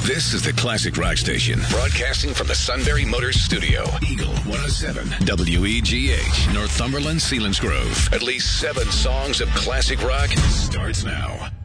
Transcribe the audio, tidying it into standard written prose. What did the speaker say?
This is the Classic Rock Station, broadcasting from the Sunbury Motors Studio. Eagle 107, WEGH, Northumberland, Selinsgrove. At least 7 songs of classic rock starts now.